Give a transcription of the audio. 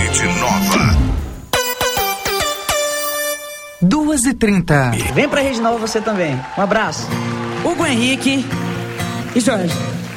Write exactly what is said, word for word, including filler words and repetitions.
Rede Nova. duas e trinta. Vem pra Rede Nova você também. Um abraço. Hugo Henrique e Jorge.